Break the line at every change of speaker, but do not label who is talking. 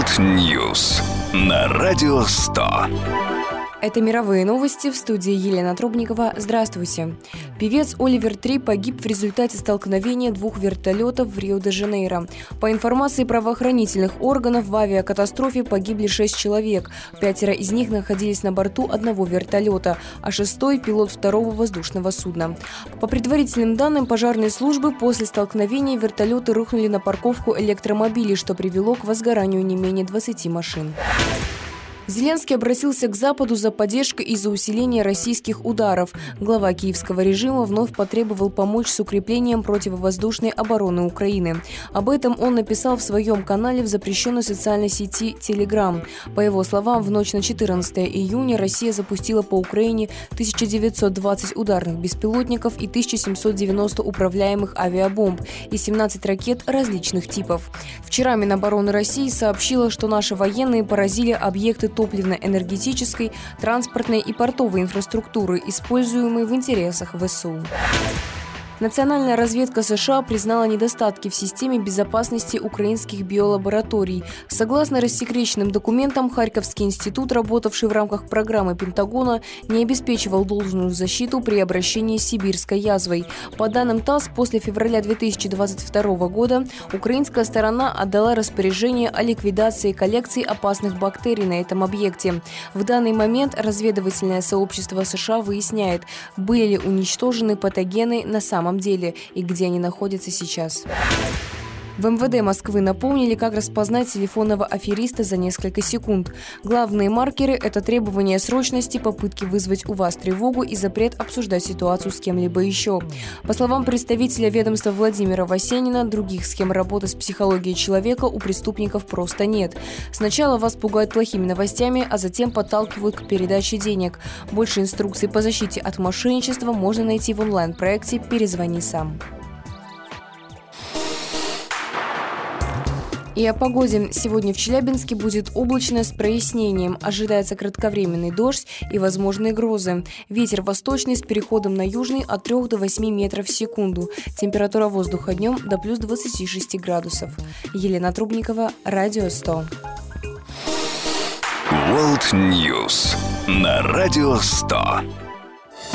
World News на Радио 100.
Это мировые новости, в студии Елена Трубникова. Здравствуйте. Певец Оливер Три погиб в результате столкновения двух вертолетов в Рио-де-Жанейро. По информации правоохранительных органов, в авиакатастрофе погибли 6 человек. 5 из них находились на борту одного вертолета, а 6-й – пилот второго воздушного судна. По предварительным данным пожарной службы, после столкновения вертолеты рухнули на парковку электромобилей, что привело к возгоранию не менее 20 машин. Зеленский обратился к Западу за поддержкой и за усиление российских ударов. Глава киевского режима вновь потребовал помочь с укреплением противовоздушной обороны Украины. Об этом он написал в своем канале в запрещенной социальной сети Telegram. По его словам, в ночь на 14 июня Россия запустила по Украине 1920 ударных беспилотников и 1790 управляемых авиабомб и 17 ракет различных типов. Вчера Минобороны России сообщила, что наши военные поразили объекты топливно-энергетической, транспортной и портовой инфраструктуры, используемой в интересах ВСУ. Национальная разведка США признала недостатки в системе безопасности украинских биолабораторий. Согласно рассекреченным документам, Харьковский институт, работавший в рамках программы Пентагона, не обеспечивал должную защиту при обращении с сибирской язвой. По данным ТАСС, после февраля 2022 года украинская сторона отдала распоряжение о ликвидации коллекций опасных бактерий на этом объекте. В данный момент разведывательное сообщество США выясняет, были ли уничтожены патогены на самом деле и где они находятся сейчас. В МВД Москвы напомнили, как распознать телефонного афериста за несколько секунд. Главные маркеры – это требование срочности, попытки вызвать у вас тревогу и запрет обсуждать ситуацию с кем-либо еще. По словам представителя ведомства Владимира Васенина, других схем работы с психологией человека у преступников просто нет. Сначала вас пугают плохими новостями, а затем подталкивают к передаче денег. Больше инструкций по защите от мошенничества можно найти в онлайн-проекте «Перезвони сам». И о погоде. Сегодня в Челябинске будет облачно с прояснением. Ожидается кратковременный дождь и возможные грозы. Ветер восточный с переходом на южный от 3 до 8 метров в секунду. Температура воздуха днем до плюс 26 градусов. Елена Трубникова, Радио 100.
World News на Радио 100.